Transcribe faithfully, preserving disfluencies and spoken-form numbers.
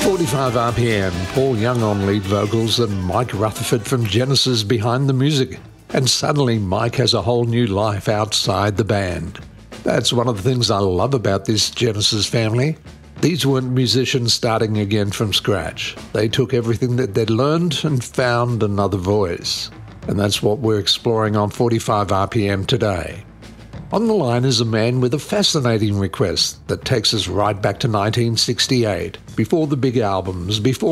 forty-five R P M, Paul Young on lead vocals and Mike Rutherford from Genesis behind the music. And suddenly Mike has a whole new life outside the band. That's one of the things I love about this Genesis family. These weren't musicians starting again from scratch. They took everything that they'd learned and found another voice. And that's what we're exploring on forty-five R P M today. On the line is a man with a fascinating request that takes us right back to nineteen sixty-eight, before the big albums, before